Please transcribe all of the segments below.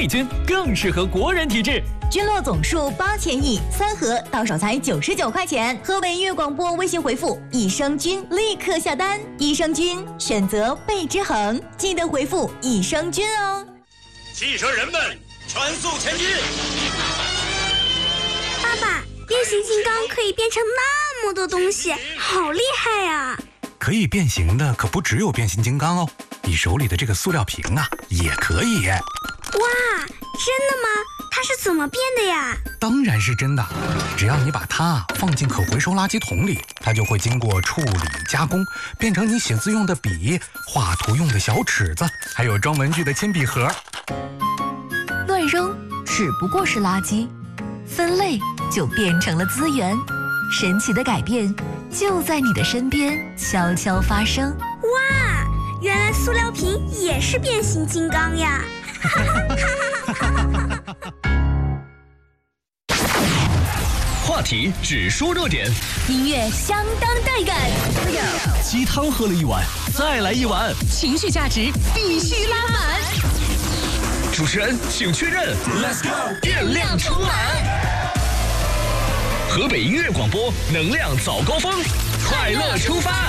力军更适合国人体质。 菌落总数8000亿，3盒到手才99块钱。河北音乐广播微信回复益生菌立刻下单，益生菌选择倍之恒，记得回复益生菌哦。 汽车人们全速前进！ 爸爸，变形金刚可以变成那么多东西，好厉害呀！ 可以变形的可不只有变形金刚哦，你手里的这个塑料瓶啊也可以。 哇，真的吗？它是怎么变的呀？ 当然是真的，只要你把它放进可回收垃圾桶里，它就会经过处理加工，变成你写字用的笔、画图用的小尺子，还有装文具的铅笔盒。 乱扔只不过是垃圾，分类就变成了资源。神奇的改变就在你的身边悄悄发生。 哇，原来塑料瓶也是变形金刚呀！ 话题只说热点， 音乐相当带感， 鸡汤喝了一碗，再来一碗， 情绪价值必须拉满。 主持人请确认 ，Let's go， 电量充满。河北音乐广播，能量早高峰，快乐出发。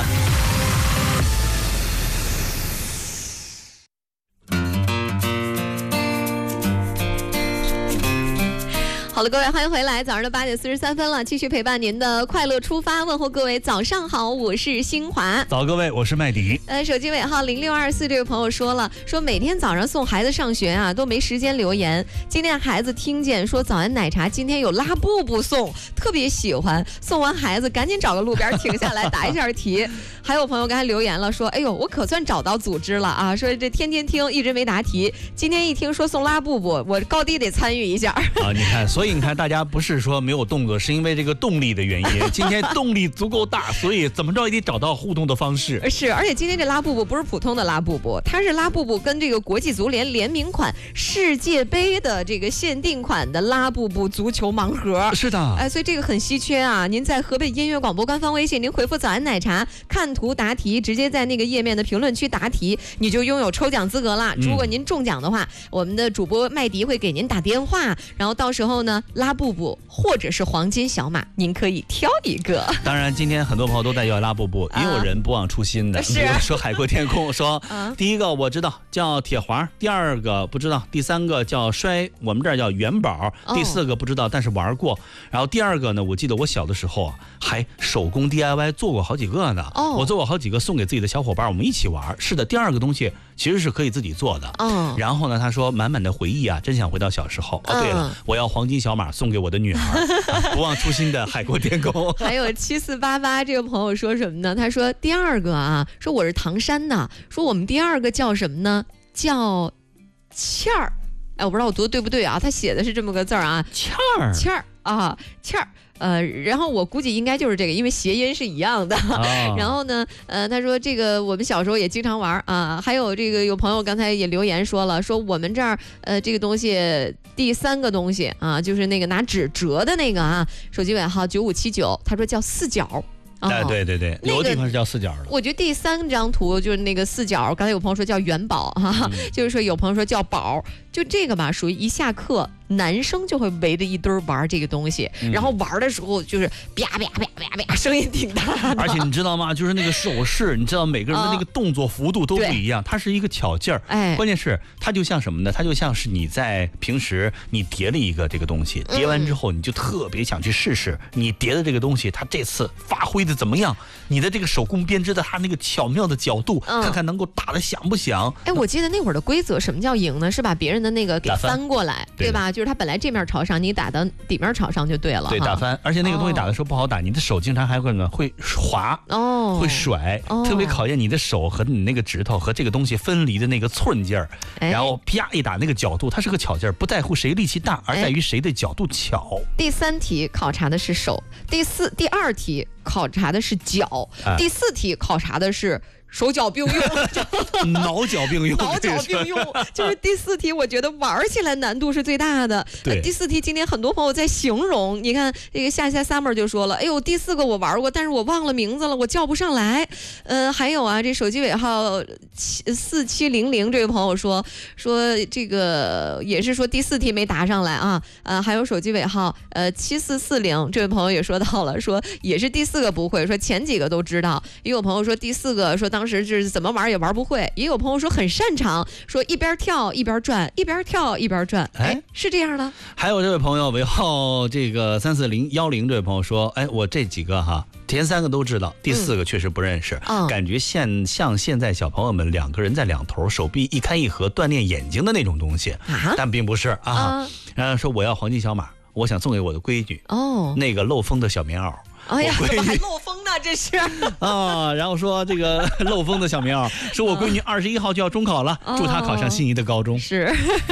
好了，各位，欢迎回来，早上的8点43分了，继续陪伴您的快乐出发，问候各位早上好，我是新华。 早，各位，我是麦迪。 手机尾号0624这位朋友说了，说每天早上送孩子上学啊，都没时间留言。今天孩子听见说早安奶茶今天有拉布布送，特别喜欢。送完孩子赶紧找个路边停下来答一下题。还有朋友刚才留言了，说哎呦，我可算找到组织了啊！说这天天听一直没答题，今天一听说送拉布布，我高低得参与一下啊！你看，所以你看大家不是说没有动作，是因为这个动力的原因。今天动力足够大，所以怎么着也得找到互动的方式。 是，而且今天这拉布布不是普通的拉布布，它是拉布布跟这个国际足联联名款世界杯的这个限定款的拉布布足球盲盒。 是的， 所以这个很稀缺啊！您在河北音乐广播官方微信，您回复早安奶茶，看图答题，直接在那个页面的评论区答题，你就拥有抽奖资格了。如果您中奖的话，我们的主播麦迪会给您打电话，然后到时候呢，拉布布或者是黄金小马，您可以挑一个。 当然，今天很多朋友都在要拉布布，也有人不忘初心的。 是， 比如说海阔天空说，第一个我知道叫铁环，第二个不知道，第三个叫摔，我们这儿叫元宝，第四个不知道，但是玩过。然后第二个呢，我记得我小的时候啊，还手工 DIY 做过好几个呢。我做过好几个送给自己的小伙伴，我们一起玩。是的，第二个东西其实是可以自己做的。然后呢，他说满满的回忆啊，真想回到小时候。对了，我要黄金小马送给我的女儿，不忘初心的海阔天空。 还有7488这个朋友说什么呢？他说第二个啊，说我是唐山的，说我们第二个叫什么呢？叫倩儿。我不知道我读的对不对啊？他写的是这么个字儿啊， 倩儿啊，倩儿。然后我估计应该就是这个，因为谐音是一样的。然后呢，他说这个我们小时候也经常玩啊。还有这个有朋友刚才也留言说了，说我们这儿这个东西第三个东西啊，就是那个拿纸折的那个啊，手机尾号9579，他说叫四角。 对，有的地方是叫四角的。 我觉得第3张图就是那个四角，刚才有朋友说叫元宝哈，就是说有朋友说叫宝，就这个吧，属于一下课男生就会围着一堆玩这个东西，然后玩的时候就是啪啪啪啪啪，声音挺大的。 而且你知道吗？就是那个手势，你知道每个人的那个动作幅度都不一样，它是一个巧劲儿。关键是它就像什么呢？它就像是你在平时你叠了一个这个东西，叠完之后你就特别想去试试你叠的这个东西，它这次发挥的怎么样？你的这个手工编织的它那个巧妙的角度，看看能够打得响不响？ 我记得那会儿的规则，什么叫赢呢？是把别人的那个给翻过来，对吧？就是他本来这面朝上，你打到底面朝上就对了。 对，打翻，而且那个东西打的时候不好打，你的手经常还会滑，会甩，特别考验你的手和你那个指头和这个东西分离的那个寸劲儿。然后啪一打那个角度，它是个巧劲儿，不在乎谁力气大，而在于谁的角度巧。 第3题考察的是手，第2题考察的是脚，第4题考察的是手脚并用， 脑脚并用， 脑脚并用，就是第4题，我觉得玩起来难度是最大的。 对， 第4题今天很多朋友在形容，你看这个夏 summer 就说了，哎呦，第4个我玩过，但是我忘了名字了，我叫不上来。还有啊，这手机尾号4700这位朋友说这个也是说第4题没答上来啊。还有手机尾号7440这位朋友也说到了，说也是第4个不会，说前几个都知道。也有朋友说第4个说当时是怎么玩也玩不会，也有朋友说很擅长，说一边跳一边转，一边跳一边转，哎，是这样的。 还有这位朋友尾号这个34010这位朋友说，哎，我这几个哈前3个都知道，第4个确实不认识，感觉像现在小朋友们2个人在2头，手臂一开一合锻炼眼睛的那种东西，但并不是啊。说我要黄金小马，我想送给我的闺女那个漏风的小棉袄。 哎呀，怎么还漏风呢？这是啊，然后说这个漏风的小棉袄，说我闺女21号就要中考了，祝她考上心仪的高中。 是，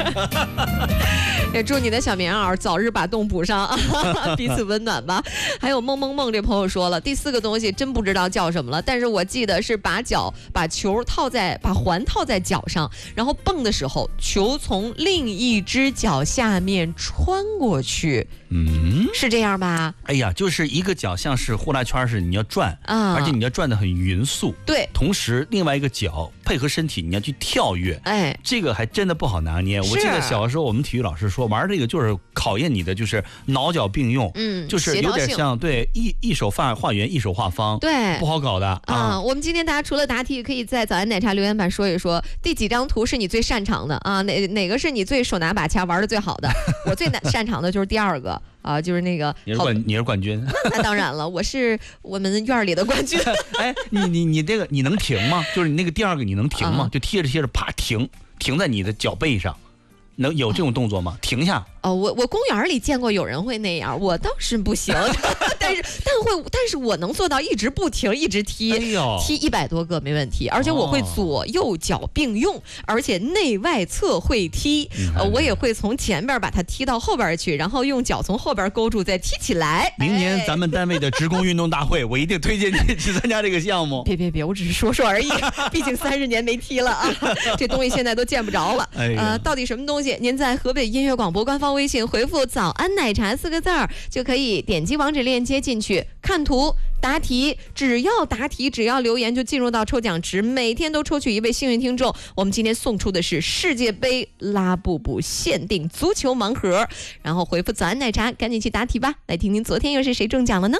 也祝你的小棉袄早日把洞补上，彼此温暖吧。还有梦这朋友说了，第4个东西真不知道叫什么了，但是我记得是把球把环套在脚上，然后蹦的时候，球从另一只脚下面穿过去。是这样吧？ 哎呀，就是一个脚像是呼啦圈似的，你要转而且你要转得很匀速。 对， 同时另外一个脚配合身体，你要去跳跃。哎，这个还真的不好拿捏。我记得小时候我们体育老师说，玩这个就是考验你的就是脑脚并用，就是有点像对一手画圆，一手画方， 对， 不好搞的啊。 我们今天大家除了答题，可以在早安奶茶留言板说一说，第几张图是你最擅长的啊？哪个是你最手拿把掐玩的最好的？我最擅长的就是第2个。就是那个你是冠军。 那当然了，我是我们院里的冠军。 哎，你这个你能停吗？就是你那个第2个你能停吗？就贴着啪停在你的脚背上，能有这种动作吗？停下。 我公园里见过有人会那样，我倒是不行，但是我能做到一直不停，一直踢，踢100多个没问题，而且我会左右脚并用，而且内外侧会踢，我也会从前边把它踢到后边去，然后用脚从后边勾住再踢起来。 明年咱们单位的职工运动大会，我一定推荐你去参加这个项目。 别，我只是说而已，毕竟30年没踢了啊，这东西现在都见不着了。到底什么东西？您在河北音乐广播官方微信回复早安奶茶4个字儿，就可以点击网址链接进去看图答题，只要留言就进入到抽奖池，每天都抽取1位幸运听众。我们今天送出的是世界杯拉布布限定足球盲盒，然后回复早安奶茶赶紧去答题吧。来听听昨天又是谁中奖了呢？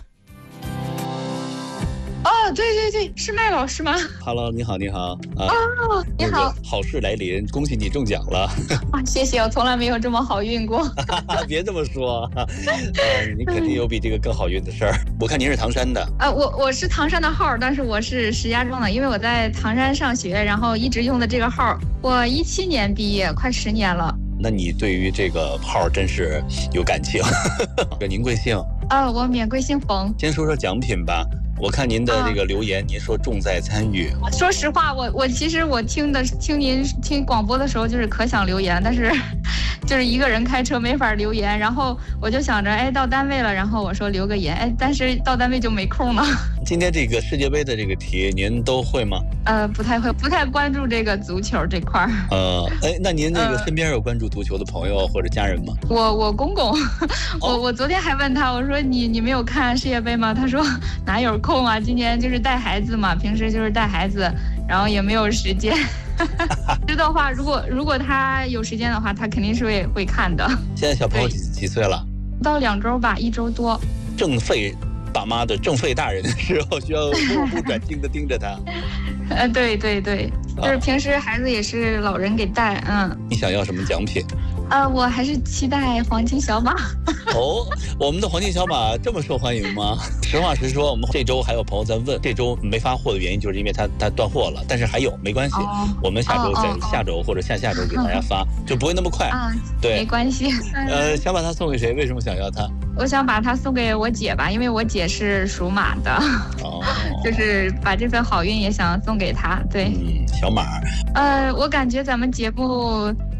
对，是麦老师吗 ？Hello， 你好你好。 你好， 好事来临，恭喜你中奖了。 谢谢，我从来没有这么好运过。 别这么说，你肯定有比这个更好运的事儿。我看您是唐山的。 我是唐山的号，但是我是石家庄的，因为我在唐山上学，然后一直用的这个号。我17年毕业，快10年了。 那你对于这个号真是有感情。您贵姓？ 我免贵姓冯。 先说说奖品吧。我看您的这个留言，您说重在参与。 说实话，其实我听您广播的时候，就是可想留言，但是就是一个人开车没法留言，然后我就想着，到单位了，然后我说留个言，但是到单位就没空了。 今天这个世界杯的这个题，您都会吗？ 不太会，不太关注这个足球这块儿。 那您那个身边有关注足球的朋友或者家人吗？ 我公公，我昨天还问他，我说你没有看世界杯吗？他说哪有空啊，今年就是带孩子嘛，平时就是带孩子，然后也没有时间。知道的话，如果他有时间的话，他肯定是会看的。 现在小朋友几岁了？ 到2周吧，1周多。 正肺爸妈的正肺大人的时候，需要目不转睛的盯着他。 对，就是平时孩子也是老人给带。 你想要什么奖品？ 我还是期待黄金小马。 我们的黄金小马这么受欢迎吗？实话实说，我们这周还有朋友在问，这周没发货的原因就是因为它断货了，但是还有没关系，我们下周在下周或者下下周给大家发，就不会那么快。 对，没关系。 想把它送给谁？为什么想要它？ 我想把它送给我姐吧，因为我姐是属马的。就是把这份好运也想送给她。对， 小马。 我感觉咱们节目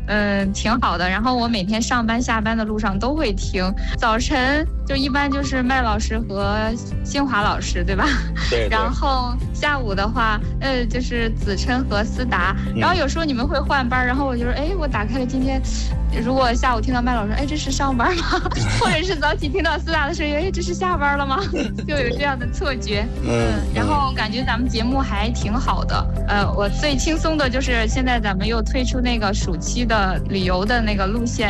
挺好的。然后我每天上班下班的路上都会听，早晨就一般就是麦老师和新华老师，对吧？ 对。 然后下午的话，就是子琛和思达。然后有时候你们会换班，然后我就说，我打开了今天，如果下午听到麦老师，这是上班吗？或者是早起听到思达的声音，这是下班了吗？就有这样的错觉。然后感觉咱们节目还挺好的。我最轻松的就是现在咱们又推出那个暑期的旅游的那个路线，